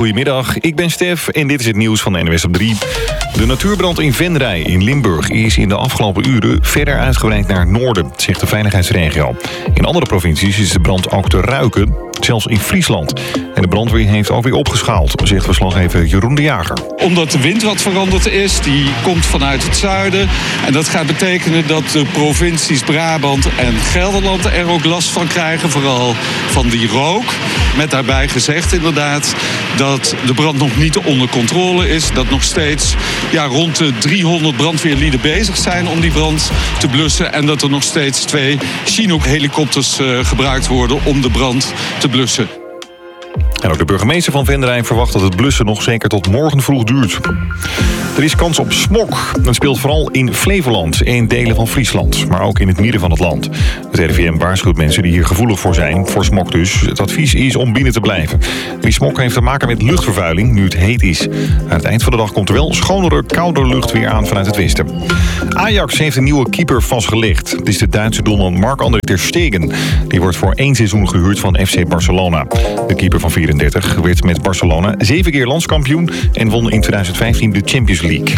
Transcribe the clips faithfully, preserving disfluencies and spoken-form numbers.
Goedemiddag, ik ben Stef en dit is het nieuws van de N W S op drie. De natuurbrand in Venray in Limburg is in de afgelopen uren verder uitgebreid naar het noorden, zegt de veiligheidsregio. In andere provincies is de brand ook te ruiken, zelfs in Friesland. En de brandweer heeft ook weer opgeschaald, zegt verslaggever Jeroen de Jager. Omdat de wind wat veranderd is, die komt vanuit het zuiden. En dat gaat betekenen dat de provincies Brabant en Gelderland er ook last van krijgen. Vooral van die rook. Met daarbij gezegd inderdaad dat de brand nog niet onder controle is. Dat nog steeds ja, rond de driehonderd brandweerlieden bezig zijn om die brand te blussen. En dat er nog steeds twee Chinook-helikopters uh, gebruikt worden om de brand te blussen. En ook de burgemeester van Venray verwacht dat het blussen nog zeker tot morgen vroeg duurt. Er is kans op smok. Dat speelt vooral in Flevoland en delen van Friesland, maar ook in het midden van het land. Het R I V M waarschuwt mensen die hier gevoelig voor zijn, voor smok dus. Het advies is om binnen te blijven. Die smok heeft te maken met luchtvervuiling, nu het heet is. Aan het eind van de dag komt er wel schonere, kouder lucht weer aan vanuit het westen. Ajax heeft een nieuwe keeper vastgelegd. Het is de Duitse doelman Marc-André ter Stegen. Die wordt voor één seizoen gehuurd van F C Barcelona. De keeper van vierendertig werd met Barcelona zeven keer landskampioen en won in twintig vijftien de Champions League.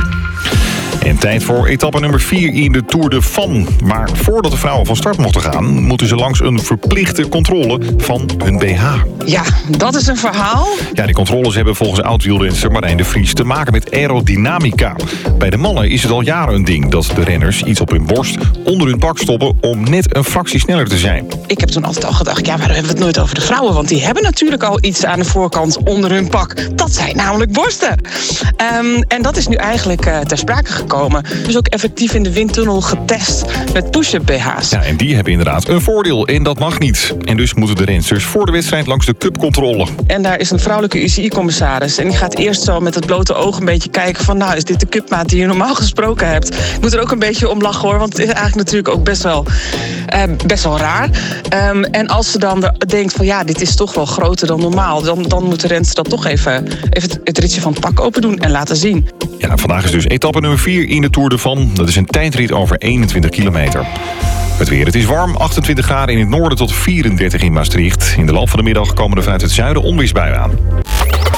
En tijd voor etappe nummer vier in de Tour de Fan. Maar voordat de vrouwen van start mochten gaan, moeten ze langs een verplichte controle van hun B H. Ja, dat is een verhaal. Ja, die controles hebben volgens oud-wielrenster Marijn de Vries te maken met aerodynamica. Bij de mannen is het al jaren een ding dat de renners iets op hun borst onder hun pak stoppen om net een fractie sneller te zijn. Ik heb toen altijd al gedacht, ja, waarom hebben we het nooit over de vrouwen? Want die hebben natuurlijk al iets aan de voorkant onder hun pak. Dat zijn namelijk borsten. Um, en dat is nu eigenlijk uh, ter sprake gekomen. Dus ook effectief in de windtunnel getest met push-up B H's. Ja, en die hebben inderdaad een voordeel en dat mag niet. En dus moeten de rensters voor de wedstrijd langs de cupcontrole. En daar is een vrouwelijke U C I-commissaris. En die gaat eerst zo met het blote oog een beetje kijken van, nou, is dit de cupmaat die je normaal gesproken hebt? Ik moet er ook een beetje om lachen hoor, want het is eigenlijk natuurlijk ook best wel, uh, best wel raar. Um, en als ze dan denkt van, ja, dit is toch wel groter dan normaal, dan, dan moet de renster dat toch even, even het, het ritje van het pak open doen en laten zien. Ja, vandaag is dus etappe nummer vier in de Tour de Van. Dat is een tijdrit over eenentwintig kilometer. Het weer, het is warm, achtentwintig graden in het noorden tot vierendertig in Maastricht. In de loop van de middag komen er vanuit het zuiden onweersbuien aan.